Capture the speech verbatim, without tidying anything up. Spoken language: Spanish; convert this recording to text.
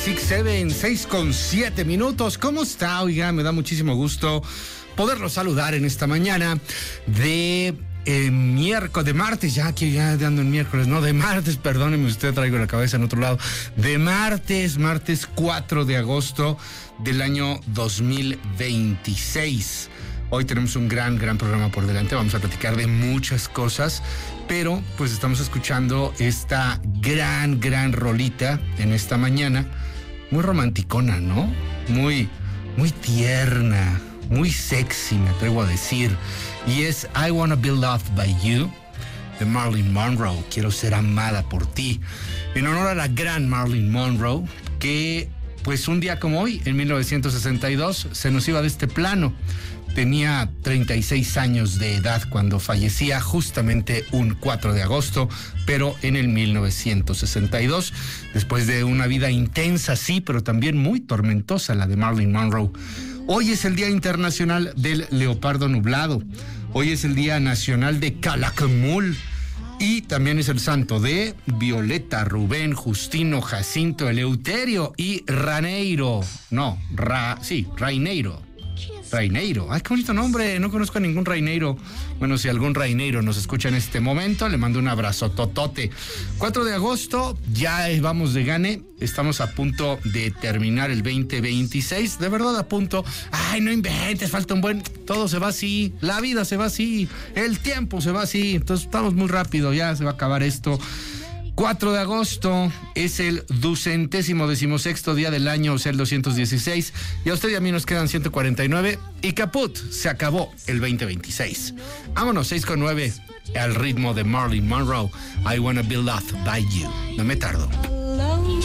seis siete, seis con siete minutos. ¿Cómo está? Oiga, me da muchísimo gusto poderlo saludar en esta mañana de eh, miércoles, de martes, ya que ya ando en miércoles, no, de martes, perdóneme usted, traigo la cabeza en otro lado, de martes, martes cuatro de agosto del año dos mil veintiséis. Hoy tenemos un gran, gran programa por delante. Vamos a platicar de muchas cosas, pero pues estamos escuchando esta gran, gran rolita en esta mañana. Muy romanticona, ¿no? Muy, muy tierna, muy sexy, me atrevo a decir. Y es I Wanna Be Loved by You, de Marilyn Monroe. Quiero ser amada por ti. En honor a la gran Marilyn Monroe, que pues un día como hoy, en mil novecientos sesenta y dos, se nos iba de este plano. Tenía treinta y seis años de edad cuando fallecía, justamente un cuatro de agosto, pero en el mil novecientos sesenta y dos, después de una vida intensa, sí, pero también muy tormentosa, la de Marilyn Monroe. Hoy es el Día Internacional del Leopardo Nublado. Hoy es el Día Nacional de Calakmul. Y también es el santo de Violeta, Rubén, Justino, Jacinto, Eleuterio y Raneiro. No, Ra, sí, Raineiro. Raineiro, ay, qué bonito nombre, no conozco a ningún Raineiro. Bueno, si algún Raineiro nos escucha en este momento, le mando un abrazo totote. cuatro de agosto, ya vamos de gane, estamos a punto de terminar el veinte veintiséis, de verdad a punto. Ay, no inventes, falta un buen, todo se va así, la vida se va así, el tiempo se va así, entonces estamos muy rápido, ya se va a acabar esto. cuatro de agosto es el ducentésimo decimosexto día del año, o sea, el doscientos dieciséis. Y a usted y a mí nos quedan ciento cuarenta y nueve. Y caput, se acabó el veinte veintiséis. Vámonos, seis con nueve, al ritmo de Marilyn Monroe. I Wanna Be Loved by You. No me tardo.